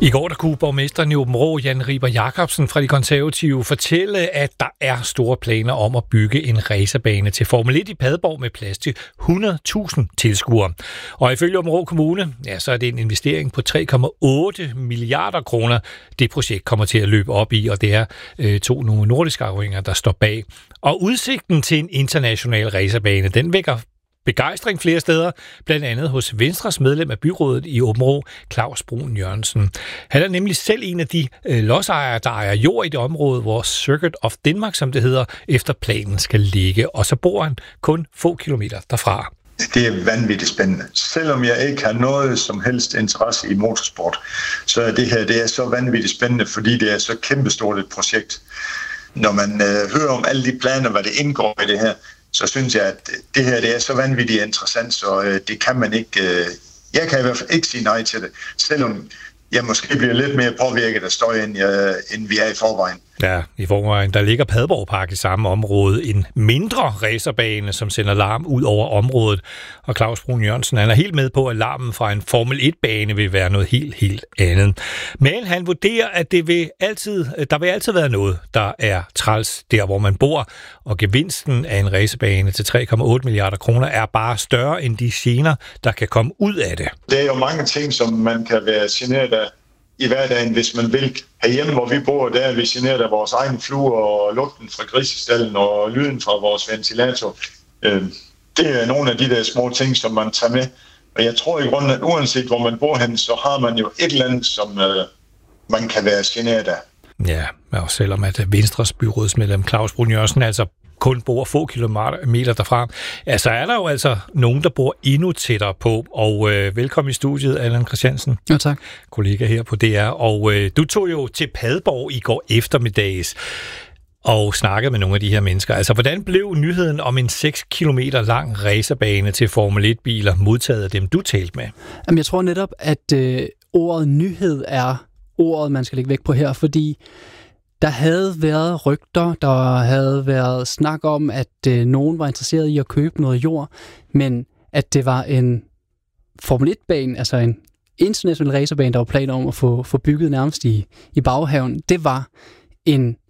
I går der kunne borgmesteren i Aabenraa, Jan Riber Jakobsen fra De Konservative, fortælle, at der er store planer om at bygge en racerbane til Formel 1 i Padborg med plads til 100.000 tilskuere. Og ifølge Aabenraa Kommune, ja, så er det en investering på 3,8 milliarder kroner, det projekt kommer til at løbe op i, og det er to Novo Nordisk arvinger, der står bag. Og udsigten til en international racerbane, den vækker begejstring flere steder, blandt andet hos Venstres medlem af byrådet i Aabenraa, Claus Brun Jørgensen. Han er nemlig selv en af de lodsejere, der ejer jord i det område, hvor Circuit of Denmark, som det hedder, efter planen skal ligge, og så bor han kun få kilometer derfra. Det er vanvittigt spændende. Selvom jeg ikke har noget som helst interesse i motorsport, så er det er så vanvittigt spændende, fordi det er så kæmpestort et projekt. Når man hører om alle de planer, hvad det indgår i det her, så synes jeg, at det her det er så vanvittigt interessant, så det kan man ikke. Jeg kan i hvert fald ikke sige nej til det, selvom jeg måske bliver lidt mere påvirket af støj, end vi er i forvejen. Ja, i forvejen. Der ligger Padborg Park i samme område, en mindre racerbane, som sender larm ud over området. Og Claus Brun Jørgensen, han er helt med på, at larmen fra en Formel 1-bane vil være noget helt andet. Men han vurderer, at der vil altid være noget, der er træls der, hvor man bor. Og gevinsten af en racerbane til 3,8 milliarder kroner er bare større end de gener, der kan komme ud af det. Det er jo mange ting, som man kan være generet af i hverdagen, hvis man vil. Herhjemme, hvor vi bor, der er vi generet af vores egen fluer og lugten fra grisestallen og lyden fra vores ventilator. Det er nogle af de der små ting, som man tager med. Og jeg tror i grunden, at uanset hvor man bor hen, så har man jo et eller andet, som man kan være generet af. Ja, og selvom at Venstres byrådsmedlem Claus Brun Jørgensen altså kun bor få kilometer derfra, ja, så er der jo altså nogen, der bor endnu tættere på. Og velkommen i studiet, Allan Christiansen. Ja, tak. Kollega her på DR. Og du tog jo til Padborg i går eftermiddags og snakkede med nogle af de her mennesker. Altså, hvordan blev nyheden om en 6 kilometer lang racerbane til Formel 1-biler modtaget af dem, du talte med? Jamen, jeg tror netop, at ordet nyhed er ordet, man skal lægge vægt på her, fordi der havde været rygter, der havde været snak om, at nogen var interesseret i at købe noget jord, men at det var en Formel 1-bane, altså en international racerbane, der var planer om at få bygget nærmest i baghaven, det var en